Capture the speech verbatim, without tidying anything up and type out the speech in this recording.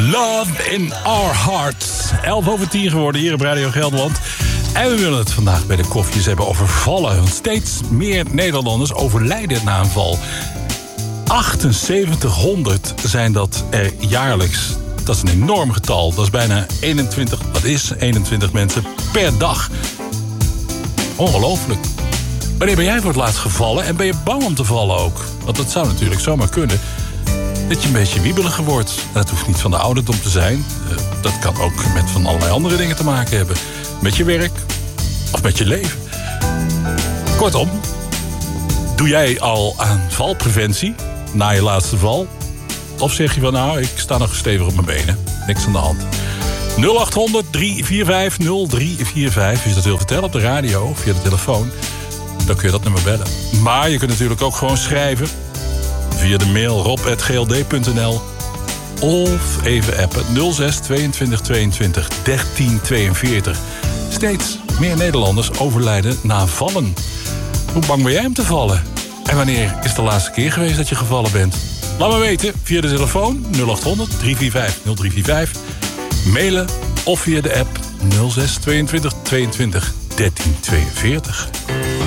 Love in Our Hearts. elf over tien geworden hier op Radio Gelderland. En we willen het vandaag bij de koffies hebben over vallen. Want steeds meer Nederlanders overlijden na een val. achtenzeventighonderd zijn dat er jaarlijks. Dat is een enorm getal. Dat is bijna eenentwintig, dat is eenentwintig mensen per dag. Ongelooflijk. Wanneer ben jij voor het laatst gevallen? En ben je bang om te vallen ook? Want dat zou natuurlijk zomaar kunnen. Dat je een beetje wiebeliger wordt. Dat hoeft niet van de ouderdom te zijn. Dat kan ook met van allerlei andere dingen te maken hebben. Met je werk. Of met je leven. Kortom. Doe jij al aan valpreventie? Na je laatste val? Of zeg je van nou, ik sta nog stevig op mijn benen. Niks aan de hand. nul achthonderd, drie vier vijf, nul drie vier vijf. Als je dat wil vertellen op de radio of via de telefoon, dan kun je dat nummer bellen. Maar je kunt natuurlijk ook gewoon schrijven. Via de mail rob at g l d punt n l. Of even appen nul zes tweeëntwintig tweeëntwintig dertien tweeënveertig. Steeds meer Nederlanders overlijden na vallen. Hoe bang ben jij om te vallen? En wanneer is de laatste keer geweest dat je gevallen bent? Laat me weten via de telefoon nul achthonderd, drie vier vijf, nul drie vier vijf. Mailen of via de app nul zes tweeëntwintig tweeëntwintig dertien tweeënveertig.